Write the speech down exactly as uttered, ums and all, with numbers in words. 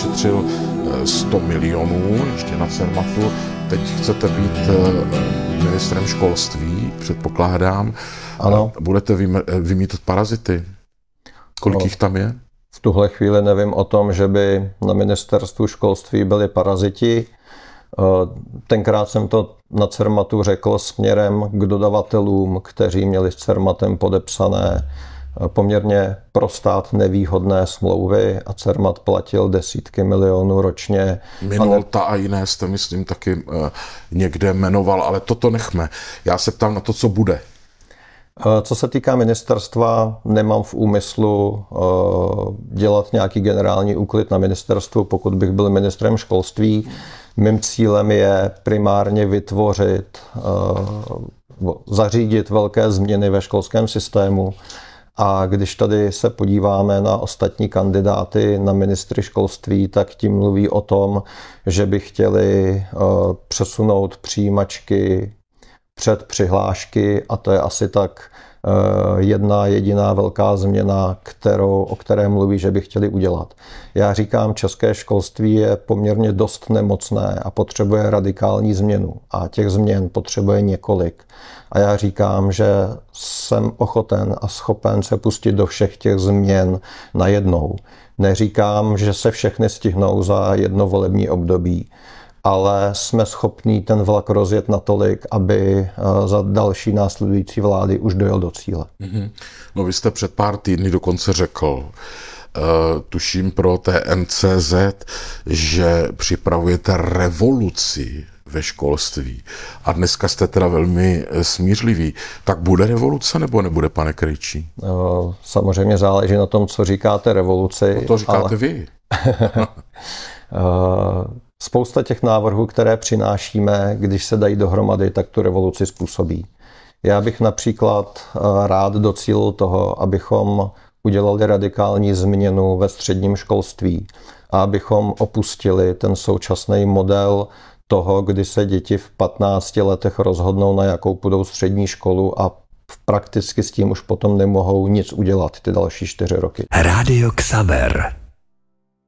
ušetřil sto milionů ještě na Cermatu. Teď chcete být ministrem školství, předpokládám. Ano. Budete vymítat parazity? Kolik jich tam je? V tuhle chvíli nevím o tom, že by na ministerstvu školství byli paraziti. Tenkrát jsem to na Cermatu řekl směrem k dodavatelům, kteří měli s Cermatem podepsané poměrně pro stát nevýhodné smlouvy a Cermat platil desítky milionů ročně. Minolta a jiné jste, myslím, taky někde jmenoval, ale toto nechme. Já se ptám na to, co bude. Co se týká ministerstva, nemám v úmyslu dělat nějaký generální úklid na ministerstvu, pokud bych byl ministrem školství. Mým cílem je primárně vytvořit, zařídit velké změny ve školském systému. A když tady se podíváme na ostatní kandidáty na ministry školství, tak tím mluví o tom, že by chtěli přesunout přijímačky před přihlášky a to je asi tak jedna jediná velká změna, kterou, o které mluví, že by chtěli udělat. Já říkám, české školství je poměrně dost nemocné a potřebuje radikální změnu a těch změn potřebuje několik. A já říkám, že jsem ochoten a schopen se pustit do všech těch změn najednou. Neříkám, že se všechny stihnou za jedno volební období, ale jsme schopní ten vlak rozjet natolik, aby za další následující vlády už dojel do cíle. Mm-hmm. No vy jste před pár týdny dokonce řekl, uh, tuším pro T N C Z, že připravujete revoluci ve školství. A dneska jste teda velmi smířliví. Tak bude revoluce nebo nebude, pane Krejčí? Uh, samozřejmě záleží na tom, co říkáte revoluci. No to říkáte ale... vy. uh, Spousta těch návrhů, které přinášíme, když se dají dohromady, tak tu revoluci způsobí. Já bych například rád docílil toho, abychom udělali radikální změnu ve středním školství a abychom opustili ten současný model toho, kdy se děti v patnácti letech rozhodnou, na jakou půjdou střední školu a prakticky s tím už potom nemohou nic udělat ty další čtyři roky. Rádio Xaver.